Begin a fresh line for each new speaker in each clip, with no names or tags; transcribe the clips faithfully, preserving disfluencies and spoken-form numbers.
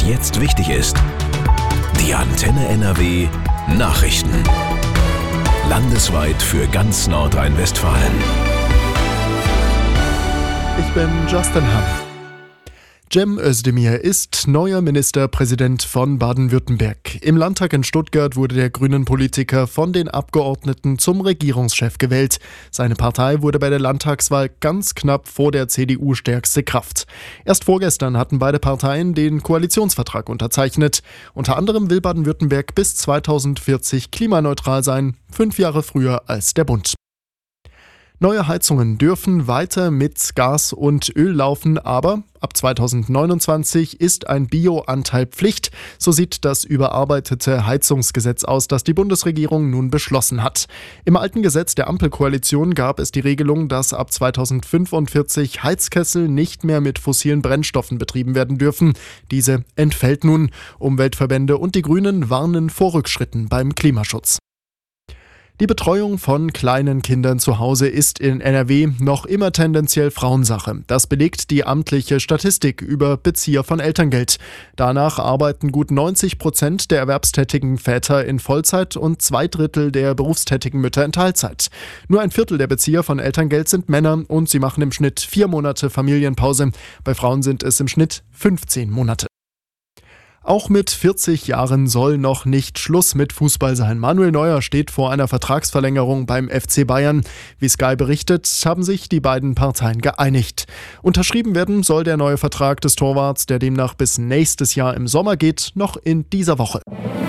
jetzt wichtig ist. Die Antenne N R W Nachrichten. Landesweit für ganz Nordrhein-Westfalen.
Ich bin Justin Hamm. Cem Özdemir ist neuer Ministerpräsident von Baden-Württemberg. Im Landtag in Stuttgart wurde der Grünen-Politiker von den Abgeordneten zum Regierungschef gewählt. Seine Partei wurde bei der Landtagswahl ganz knapp vor der C D U stärkste Kraft. Erst vorgestern hatten beide Parteien den Koalitionsvertrag unterzeichnet. Unter anderem will Baden-Württemberg bis zweitausendvierzig klimaneutral sein, fünf Jahre früher als der Bund. Neue Heizungen dürfen weiter mit Gas und Öl laufen, aber ab zweitausendneunundzwanzig ist ein Bio-Anteil Pflicht. So sieht das überarbeitete Heizungsgesetz aus, das die Bundesregierung nun beschlossen hat. Im alten Gesetz der Ampelkoalition gab es die Regelung, dass ab zweitausendfünfundvierzig Heizkessel nicht mehr mit fossilen Brennstoffen betrieben werden dürfen. Diese entfällt nun. Umweltverbände und die Grünen warnen vor Rückschritten beim Klimaschutz. Die Betreuung von kleinen Kindern zu Hause ist in N R W noch immer tendenziell Frauensache. Das belegt die amtliche Statistik über Bezieher von Elterngeld. Danach arbeiten gut neunzig Prozent der erwerbstätigen Väter in Vollzeit und zwei Drittel der berufstätigen Mütter in Teilzeit. Nur ein Viertel der Bezieher von Elterngeld sind Männer und sie machen im Schnitt vier Monate Familienpause. Bei Frauen sind es im Schnitt fünfzehn Monate. Auch mit vierzig Jahren soll noch nicht Schluss mit Fußball sein. Manuel Neuer steht vor einer Vertragsverlängerung beim F C Bayern. Wie Sky berichtet, haben sich die beiden Parteien geeinigt. Unterschrieben werden soll der neue Vertrag des Torwarts, der demnach bis nächstes Jahr im Sommer geht, noch in dieser Woche.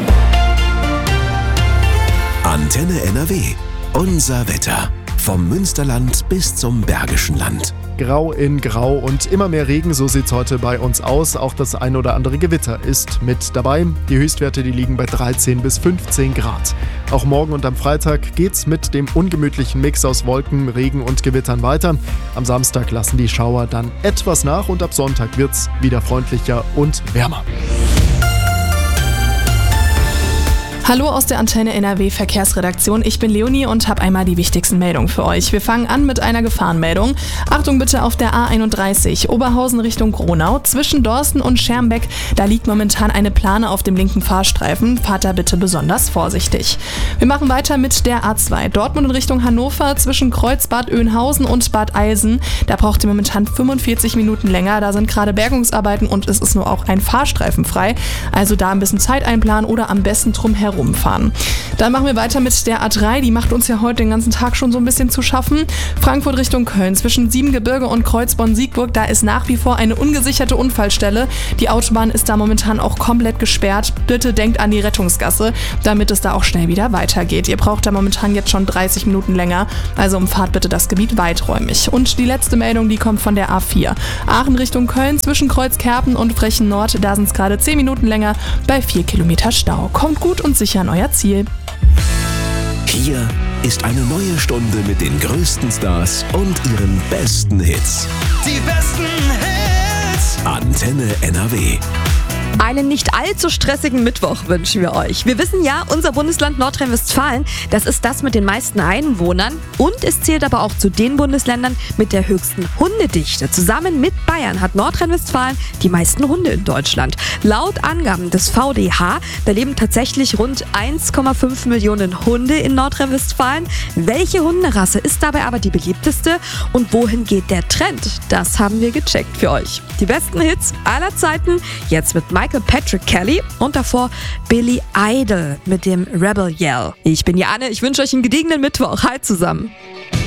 Antenne N R W. Unser Wetter. Vom Münsterland bis zum Bergischen Land.
Grau in Grau und immer mehr Regen, so sieht's heute bei uns aus. Auch das ein oder andere Gewitter ist mit dabei. Die Höchstwerte, die liegen bei dreizehn bis fünfzehn Grad. Auch morgen und am Freitag geht's mit dem ungemütlichen Mix aus Wolken, Regen und Gewittern weiter. Am Samstag lassen die Schauer dann etwas nach und ab Sonntag wird's wieder freundlicher und wärmer.
Hallo aus der Antenne N R W Verkehrsredaktion. Ich bin Leonie und habe einmal die wichtigsten Meldungen für euch. Wir fangen an mit einer Gefahrenmeldung. Achtung bitte auf der A einunddreißig, Oberhausen Richtung Gronau. Zwischen Dorsten und Schermbeck, da liegt momentan eine Plane auf dem linken Fahrstreifen. Fahrt da bitte besonders vorsichtig. Wir machen weiter mit der A zwei. Dortmund in Richtung Hannover, zwischen Kreuzbad Oeynhausen und Bad Eilsen. Da braucht ihr momentan fünfundvierzig Minuten länger. Da sind gerade Bergungsarbeiten und es ist nur auch ein Fahrstreifen frei. Also da ein bisschen Zeit einplanen oder am besten drum herum fahren. Dann machen wir weiter mit der A drei, die macht uns ja heute den ganzen Tag schon so ein bisschen zu schaffen. Frankfurt Richtung Köln, zwischen Siebengebirge und Kreuzborn-Siegburg, da ist nach wie vor eine ungesicherte Unfallstelle. Die Autobahn ist da momentan auch komplett gesperrt. Bitte denkt an die Rettungsgasse, damit es da auch schnell wieder weitergeht. Ihr braucht da momentan jetzt schon dreißig Minuten länger, also umfahrt bitte das Gebiet weiträumig. Und die letzte Meldung, die kommt von der A vier. Aachen Richtung Köln, zwischen Kreuzkerpen und Frechen Nord, da sind es gerade zehn Minuten länger bei vier Kilometer Stau. Kommt gut und sicher an euer Ziel.
Hier ist eine neue Stunde mit den größten Stars und ihren besten Hits.
Die besten Hits.
Antenne N R W.
Einen nicht allzu stressigen Mittwoch wünschen wir euch. Wir wissen ja, unser Bundesland Nordrhein-Westfalen, das ist das mit den meisten Einwohnern und es zählt aber auch zu den Bundesländern mit der höchsten Hundedichte. Zusammen mit Bayern hat Nordrhein-Westfalen die meisten Hunde in Deutschland. Laut Angaben des V D H, da leben tatsächlich rund eins Komma fünf Millionen Hunde in Nordrhein-Westfalen. Welche Hunderasse ist dabei aber die beliebteste und wohin geht der Trend? Das haben wir gecheckt für euch. Die besten Hits aller Zeiten, jetzt mit Michael Patrick Kelly und davor Billy Idol mit dem Rebel Yell. Ich bin Jane, ich wünsche euch einen gediegenen Mittwoch. Hi zusammen.